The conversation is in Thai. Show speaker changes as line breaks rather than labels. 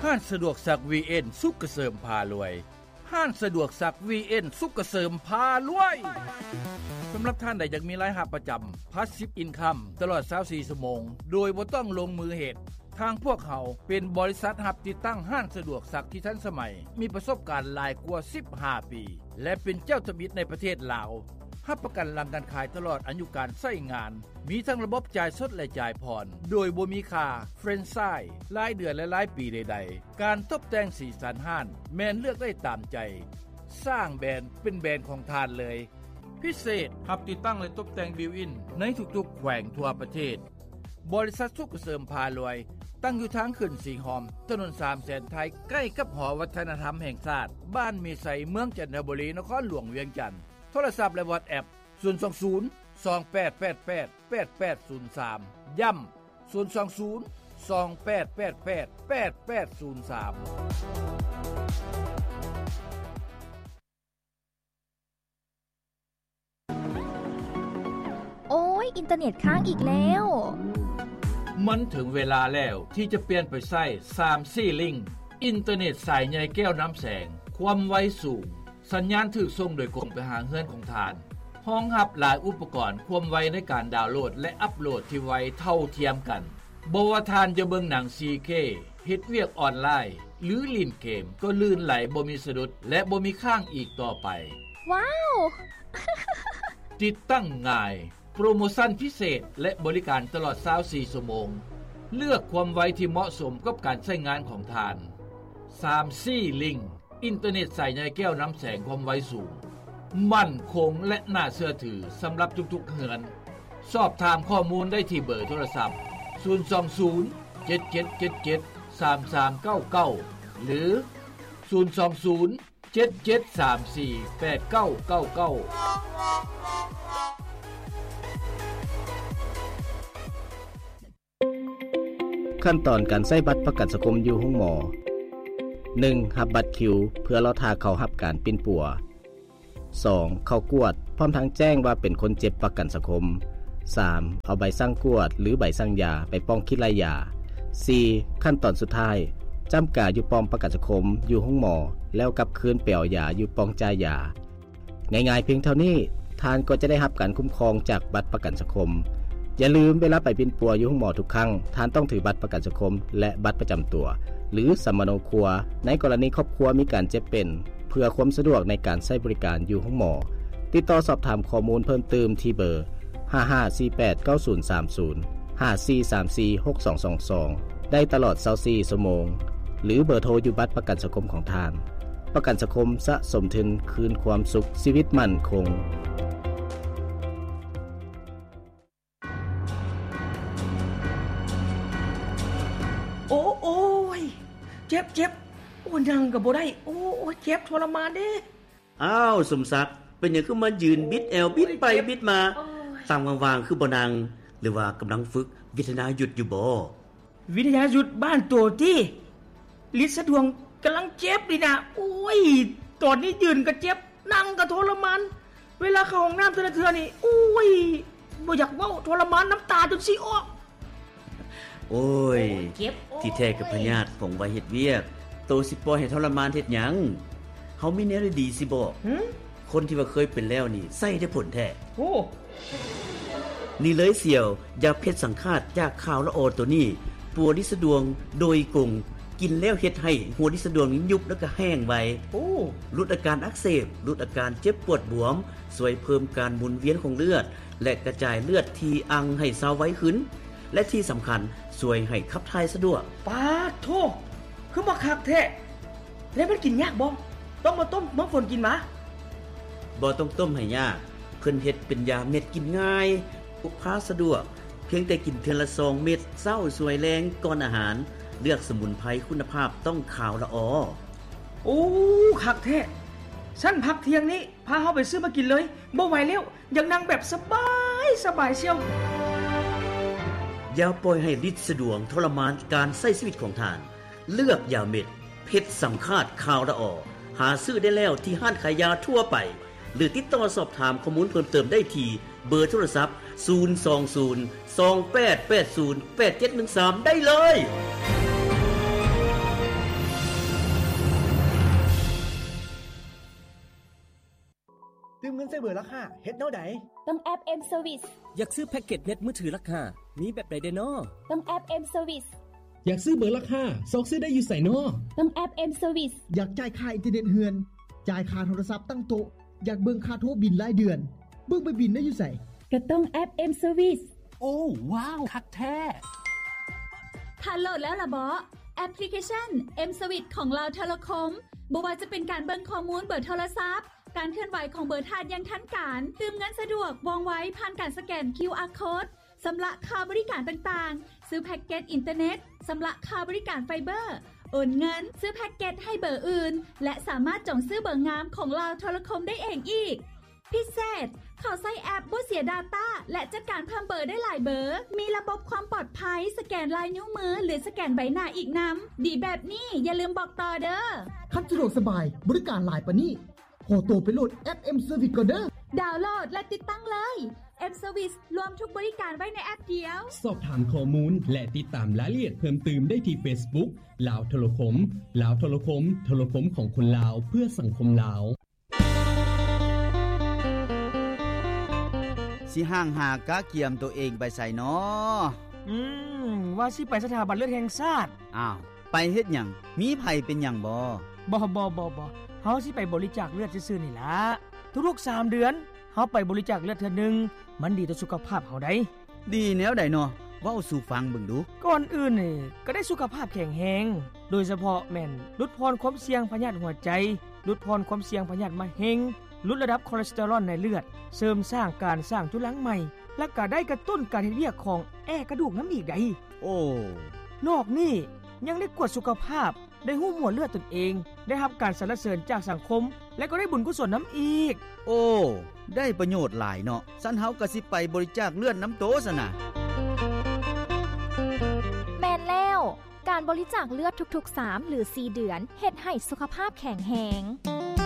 ห้างสะดวกซัก VN สุขเกษมพารวยห้างสะดวกซัก VN สุขเกษมพารวยสำหรับท่านใดอยากมีรายรับประจำ Passive Income ตลอด24ชั่วโมงโดยบ่ต้องลงมือเฮ็ดทางพวกเขาเป็นบริษัทรับติดตั้งห้างสะดวกซักที่ทันสมัยมีประสบการณ์หลายกว่า15ปีและเป็นเจ้าทมิตรในประเทศลาวรับประกันหลังการขายตลอดอายุการใช้งานมีทั้งระบบจ่ายสดและจ่ายผ่อนโดยบ่มีค่าเฟรนไชส์รายเดือนและรายปีใดๆการตกแต่งสีสันห้างแม้นเลือกได้ตามใจสร้างแบรนด์เป็นแบรนด์ของทานเลยพิเศษรับติดตั้งและตกแต่งบิวอินในทุกๆแขวงทั่วประเทศบริษัทสุขเกษมพารวยตั้งอยู่ทางขึ้นสีหอมถนน3แสนไทยใกล้กับหอวัฒนธรรมแห่งชาติบ้านมีไสเมืองจันทบุรีนครหลวงเวียงจันทน์โทรศัพท์และ WhatsApp 020-2888-8803 ย้ำ 020-2888-8803
โอ้ยอินเทอร์เน็ตค้างอีกแล้ว
มันถึงเวลาแล้วที่จะเปลี่ยนไปใช้ 3C Link อินเทอร์เน็ตสายใหญ่แก้วน้ำแสงความไวสูงสัญญาณถูกส่งโดยกงไปหาเฮือนของทานห้องรับหลายอุปกรณ์ความไวในการดาวน์โหลดและอัปโหลดที่ไวเท่าเทียมกันบ่ว่าทานจะเบิ่งหนัง 4K เฮ็ดเวียกออนไลน์หรือเล่นเกมก็ลื่นไหลบ่มีสะดุดและบ่มีค้างอีกต่อไป
ว้าว
ติดตั้งง่ายโปรโมชั่นพิเศษและบริการตลอด24ชั่วโมงเลือกความไวที่เหมาะสมกับการใช้งานของทาน 3C Link อินเทอร์เน็ตสายใยแก้วน้ำแสงความไวสูงมั่นคงและน่าเชื่อถือสำหรับทุกๆเฮือนสอบถามข้อมูลได้ที่เบอร์โทรศัพท์020-7777-3399หรือ020-7734-8999
ขั้นตอนการใช้บัตรประกันสังคมอยู่ห้องหมอ 1. รับบัตรคิวเพื่อรอทาเข้ารับการปิ้นปัว 2. เข้ากวดพร้อมทั้งแจ้งว่าเป็นคนเจ็บประกันสังคม 3. เอาใบสั่งกวดหรือใบสั่งยาไปป้องคิดรายยา 4. ขั้นตอนสุดท้ายจำกาอยู่ปอมประกันสังคมอยู่ห้องหมอแล้วกลับคืนเปียวยาอยู่ปองจ่ายยาง่ายๆเพียงเท่านี้ทานก็จะได้รับการคุ้มครองจากบัตรประกันสังคมอย่าลืมเวลาไปปิ้นปัวอยู่ห้องหมอทุกครั้งทานต้องถือบัตรประกันสังคมและบัตรประจำตัวหรือสมโนครัวในกรณีครอบครัวมีการเจ็บเป็นเพื่อความสะดวกในการใช้บริการอยู่ห้องหมอติดต่อสอบถามข้อมูลเพิ่มเติมที่เบอร์55489030 54346222ได้ตลอด24ชั่วโมงหรือเบอร์โทรอยู่บัตรประกันสังคมของทานประกันสังคมสะสมทุนคืนความสุขชีวิตมั่นคง
โอ้ยเจ็บโอ้นั่งก็บ่ได้โอ้เจ็บทรมานเด้
อ้าวสมศักดิ์เป็นหยังคือมายืนบิดแอวบิดไปบิดมาตามวางๆคือบ่นั่งหรือว่ากำลังฝึกวิทยายุทธอยู่บ่
วิทยายุทธบ้านตัวที่ฤทธิ์สะดวงกำลังเจ็บดินะโอ้ยตอนนี้ยืนก็เจ็บนั่งก็ทรมานเวลาเข้าห้องน้ำเทื่อนี่โอ้ยบ่อยากเว้าทรมานน้ำตาจนสิออก
โอ้ยที่แท้กับพญาติของไว้เฮ็ดเวียกโตสิปล่อยให้ทรมานเฮ็ดหยังเฮามีแนวดีสิบ่คนที่ว่าเคยเป็นแล้วนี่ใส่ได้ผลแท้
โอ้
นี่เลยเสี่ยวยาเพชรสังฆาตยาขาวละออตัวนี้ปัวดิสะดวงโดยกงกินแล้วเฮ็ดให้หัวดิสะดวงยุบแล้วก็แห้งไวลดอาการอักเสบลดอาการเจ็บปวดบวมช่วยเพิ่มการหมุนเวียนของเลือดและกระจายเลือดที่อังให้เซาไว้ขึ้นและที่สำคัญช่วยให้ขับถ่ายสะดวก
ปาโธคือมาคักแท้แล้วมันกินยากบ่ต้องมาต้มมาฝนกินมา
บ่ต้องต้มให้ยากเพิ่นเฮ็ดเป็นยาเม็ดกินง่ายพกพาสะดวกเพียงแต่กินเทื่อละ2เม็ดเช้าสวยแรงก่อนอาหารเลือกสมุนไพรคุณภาพต้องขาวละออ
โอ้คักแท้ฉันพักเที่ยงนี้พาเฮาไปซื้อมากินเลยบ่ไหวแล้วอยากนั่งแบบสบายเชียว
อย่าปล่อยให้ฤทธิ์สะดวงทรมานการใช้ชีวิตของท่านเลือกยาเม็ดเพชรสังฆาตขาวละออหาซื้อได้แล้วที่ห้างขายยาทั่วไปหรือติดต่อสอบถามข้อมูลเพิ่มเติมได้ที่เบอร์โทรศัพท์02028808713ได้เลย
งินใส่เบอร์ราคาเฮ็ดแนวใด
ต้องแอป M Service
อยากซื้อแพ็กเกจเน็ตมือถือราคามีแบบใดเด้อน้อ
ต้องแอป M Service
อยากซื้อเบอร์ราคาซอกซื้อได้อยู่ไสน้อ
ต้องแอป M Service
อยากจ่ายค่าอินเทอร์เน็ตเฮือนจ่ายค่าโทรศัพท์ตั้งโต๊ะอยากเบิ่งค่าโทรบินรายเดือนเบิ่งไปบินได้อยู่ไส
ก็ต้องแอป M Service
โอ้ว้าวคักแท้
ถ้าโหลดแล้วล่ะบ่แอปพลิเคชัน M Service ของเราโทรคมบ่ว่าจะเป็นการเบิ่งข้อมูลเบอร์โทรศัพท์การเคลื่อนไหวของเบอร์ธาตุอย่างทันการเติมเงินสะดวกว่องไวผ่านการสแกน QR Code สำหรับค่าบริการต่างๆซื้อแพ็กเกจอินเทอร์เน็ตสำหรับค่าบริการไฟเบอร์โอนเงินซื้อแพ็กเกจให้เบอร์อื่นและสามารถจองซื้อเบอร์งามของเราโทรคมได้เองอีกพิเศษเขาใช้แอปบ่เสีย Data และจัดการเพิ่มเบอร์ได้หลายเบอร์มีระบบความปลอดภัยสแกนลายนิ้วมือหรือสแกนใบหน้าอีกนำดีแบบนี้อย่าลืมบอกต่อเด้อ
คันสะดวกสบายบริการหลายปานนี้โหโตไปโหลดแอป M Service ก่อนเด้อ
ดาวน์โหลดและติดตั้งเลย M Service รวมทุกบริการไว้ในแอปเดียว
สอบถามข้อมูลและติดตามรายละเอียดเพิ่มเติมได้ที่ Facebook ลาวโทรคมลาวโทรคมโทรคมของคนลาวเพื่อสังคมลาว
สิห่างหากะเกียมตัวเองไปใส่น้อ
ว่าสิไปสถาบันเลือดแห่งชาติ
อ้าวไปเฮ็ดหยังมีไผเป็นหยังบ่
เฮาสิไปบริจาคเลือดซื่อๆนี่ล่ะทุกๆ3เดือนเฮาไปบริจาคเลือดเทื่อนึงมันดีต่อสุขภาพเฮาได้
ดีแนวใดน้อเว้าสู่ฟังเบิ่งดู
ก่อนอื่นนี่ก็ได้สุขภาพแข็งแรงโดยเฉพาะแม่นลดพรความเสี่ยงพยาธิหัวใจลดพรความเสี่ยงพยาธิมะเร็งลดระดับคอเลสเตอรอลในเลือดเสริมสร้างการสร้างจุลังใหม่และก็ได้กระตุ้นการเฮ็ดเวียกของกระดูกน้ำอีกได้
โอ้
นอกนี้ยังได้กวดสุขภาพได้ฮู้หมวดเลือดตนเองได้รับการสรรเสริญจากสังคมและก็ได้บุญกุศลน้ำอีก
โอ้ได้ประโยชน์หลายเนาะซั้นเฮาก็สิไปบริจาคเลือดน้ำโตซะนะ
แม่นแล้วการบริจาคเลือดทุกๆ3หรือ4เดือนเฮ็ดให้สุขภาพแข็งแรง